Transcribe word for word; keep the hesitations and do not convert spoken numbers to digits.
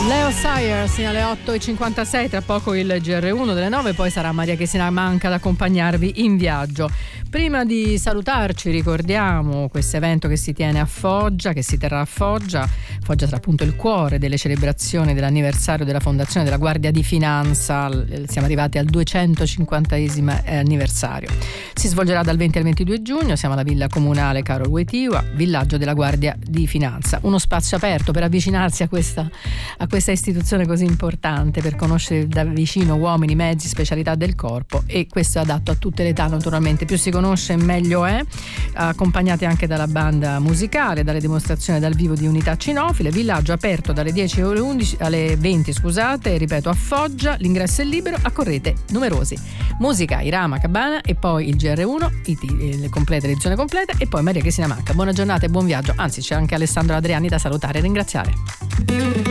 Leo Sayers alle otto e cinquantasei, tra poco il G R uno delle nove, poi sarà Maria Cristina Manca ad accompagnarvi in viaggio. Prima di salutarci ricordiamo questo evento che si tiene a Foggia, che si terrà a Foggia. Foggia sarà appunto il cuore delle celebrazioni dell'anniversario della fondazione della Guardia di Finanza. Siamo arrivati al duecentocinquantesimo anniversario. Si svolgerà dal venti al ventidue giugno, siamo alla Villa Comunale Carol Wojtyła, villaggio della Guardia di Finanza. Uno spazio aperto per avvicinarsi a questa, a questa istituzione così importante, per conoscere da vicino uomini, mezzi, specialità del corpo, e questo è adatto a tutte le età naturalmente. Più si conosce meglio è, accompagnati anche dalla banda musicale, dalle dimostrazioni dal vivo di unità cinofile. Villaggio aperto dalle dieci alle undici, alle venti scusate, ripeto, a Foggia. L'ingresso è libero, accorrete numerosi. Musica, Irama, Cabana e poi il G R uno, le complete, l'edizione completa, e poi Maria Cristina Manca. Buona giornata e buon viaggio, anzi c'è anche Alessandro Adriani da salutare e ringraziare.